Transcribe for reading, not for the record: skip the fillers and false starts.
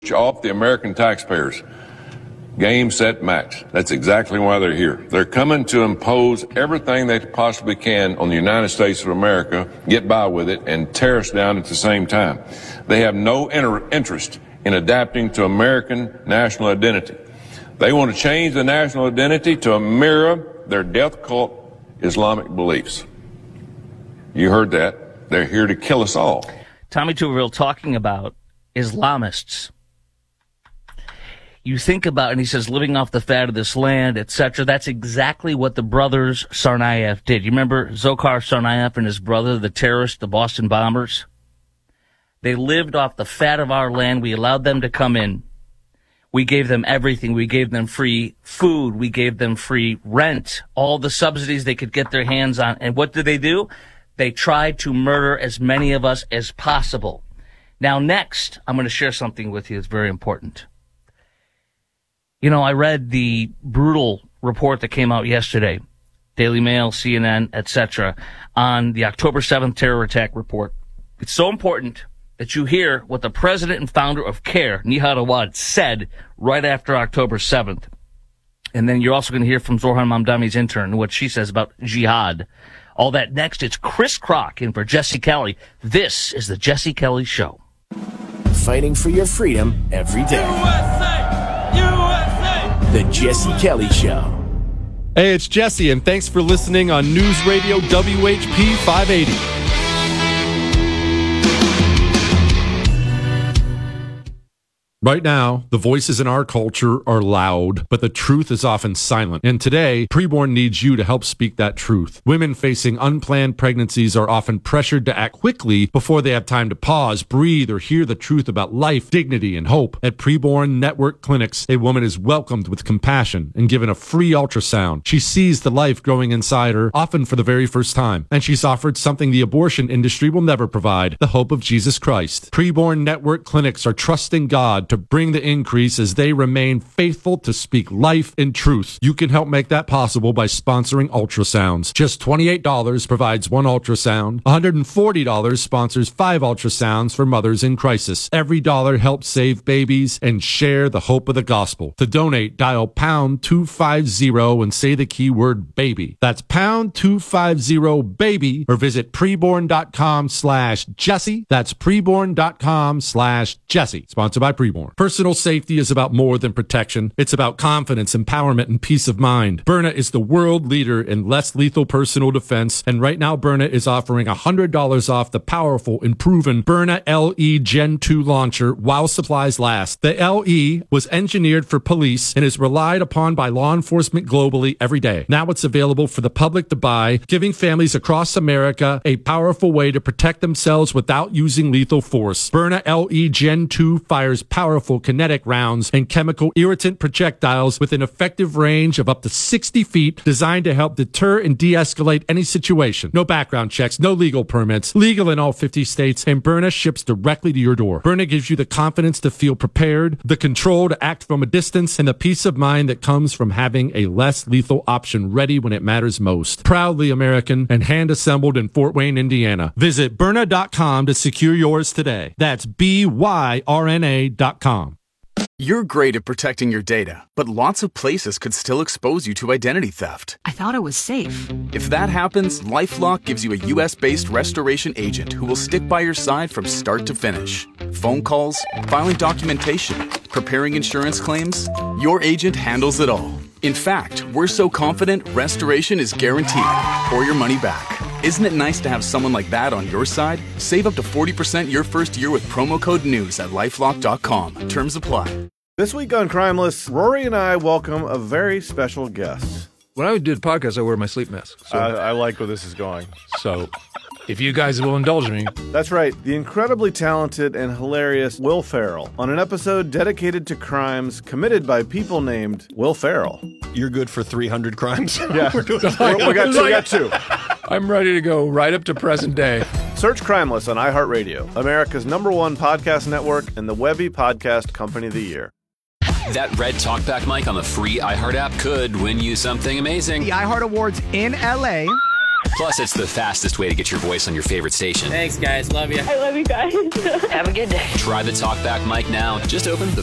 off the American taxpayers. Game, set, match. That's exactly why they're here. They're coming to impose everything they possibly can on the United States of America, get by with it, and tear us down at the same time. They have no interest in adapting to American national identity. They want to change the national identity to mirror their death cult Islamic beliefs. You heard that. They're here to kill us all. Tommy Tuberville talking about Islamists. You think about, and he says, living off the fat of this land, etc. That's exactly what the brothers Tsarnaev did. You remember Dzhokhar Tsarnaev and his brother, the terrorists, the Boston bombers? They lived off the fat of our land. We allowed them to come in. We gave them everything. We gave them free food. We gave them free rent, all the subsidies they could get their hands on. And what did they do? They tried to murder as many of us as possible. Now, next, I'm going to share something with you that's very important. You know, I read the brutal report that came out yesterday, Daily Mail, CNN, etc., on the October 7th terror attack report. It's so important that you hear what the president and founder of CARE, Nihad Awad, said right after October 7th. And then you're also going to hear from Zohran Mamdani's intern, what she says about jihad. All that next. It's Chris Kroc in for Jesse Kelly. This is the Jesse Kelly Show. Fighting for your freedom every day. USA! USA! The Jesse Kelly Show. Hey, it's Jesse, and thanks for listening on News Radio WHP 580. Right now, the voices in our culture are loud, but the truth is often silent. And today, Preborn needs you to help speak that truth. Women facing unplanned pregnancies are often pressured to act quickly before they have time to pause, breathe, or hear the truth about life, dignity, and hope. At Preborn Network Clinics, a woman is welcomed with compassion and given a free ultrasound. She sees the life growing inside her, often for the very first time. And she's offered something the abortion industry will never provide, the hope of Jesus Christ. Preborn Network Clinics are trusting God to bring the increase as they remain faithful to speak life and truth. You can help make that possible by sponsoring ultrasounds. Just $28 provides one ultrasound. $140 sponsors 5 ultrasounds for mothers in crisis. Every dollar helps save babies and share the hope of the gospel. To donate, dial pound 250 and say the keyword baby. That's pound 250 baby, or visit preborn.com/Jesse. That's preborn.com/Jesse. Sponsored by Preborn. Personal safety is about more than protection. It's about confidence, empowerment, and peace of mind. Byrna is the world leader in less lethal personal defense, and right now Byrna is offering $100 off the powerful and proven Byrna LE Gen 2 launcher while supplies last. The LE was engineered for police and is relied upon by law enforcement globally every day. Now it's available for the public to buy, giving families across America a powerful way to protect themselves without using lethal force. Byrna LE Gen 2 fires powerful kinetic rounds and chemical irritant projectiles with an effective range of up to 60 feet, designed to help deter and de-escalate any situation. No background checks, no legal permits, legal in all 50 states, and Byrna ships directly to your door. Byrna gives you the confidence to feel prepared, the control to act from a distance, and the peace of mind that comes from having a less lethal option ready when it matters most. Proudly American and hand-assembled in Fort Wayne, Indiana. Visit Byrna.com to secure yours today. That's BYRNA.com. You're great at protecting your data, but lots of places could still expose you to identity theft. I thought it was safe. If that happens, LifeLock gives you a U.S.-based restoration agent who will stick by your side from start to finish. Phone calls, filing documentation, preparing insurance claims, your agent handles it all. In fact, we're so confident restoration is guaranteed or your money back. Isn't it nice to have someone like that on your side? Save up to 40% your first year with promo code NEWS at LifeLock.com. Terms apply. This week on Crimeless, Rory and I welcome a very special guest. When I do the podcast, I wear my sleep mask. So. I like where this is going. So, if you guys will indulge me. That's right, the incredibly talented and hilarious Will Ferrell on an episode dedicated to crimes committed by people named Will Ferrell. You're good for 300 crimes? Yeah, we got two. I'm ready to go right up to present day. Search Crimeless on iHeartRadio, America's #1 podcast network and the Webby Podcast Company of the Year. That red talkback mic on the free iHeart app could win you something amazing. The iHeart Awards in LA Plus, it's the fastest way to get your voice on your favorite station. Thanks, guys. Love you. I love you guys. Have a good day. Try the TalkBack mic now. Just open the